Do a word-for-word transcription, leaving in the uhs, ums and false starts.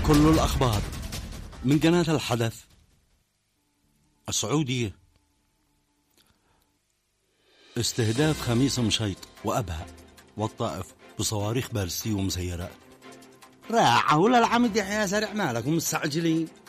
كل الأخبار من قناة الحدث السعودية. استهداف خميس مشيط وأبها والطائف بصواريخ بالستية ومسيرات. راعوا للعمد يحيى سريع، مالكم مستعجلين؟